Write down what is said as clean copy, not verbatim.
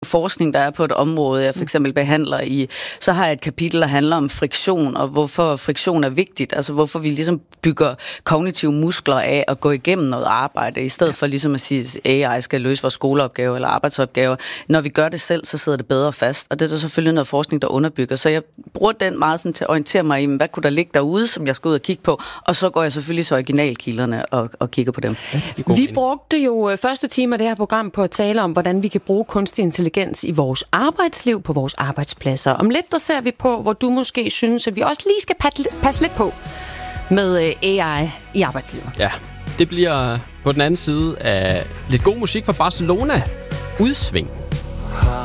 forskning, der er på et område, jeg for eksempel behandler i, så har jeg et kapitel, der handler om friktion, og hvorfor friktion er vigtigt, altså hvorfor vi ligesom bygger kognitive muskler af at gå igennem noget arbejde, i stedet for ligesom at sige, at AI skal løse vores skoleopgave eller arbejdsopgaver. Når vi gør det selv, så sidder det bedre fast, og det er der selvfølgelig noget forskning, der underbygger, så jeg bruger den meget sådan til at orientere mig i, hvad kunne der ligge derude, som jeg skal ud og kigge på, og så går jeg selvfølgelig til originalkilderne og kigger på dem. Vi brugte jo første time af det her program på at tale om, hvordan vi kan bruge kunstig intelligens i vores arbejdsliv, på vores arbejdspladser. Om lidt, der ser vi på, hvor du måske synes, at vi også lige skal passe lidt på med AI i arbejdslivet. Ja, det bliver på den anden side af lidt god musik fra Barcelona. Udsving.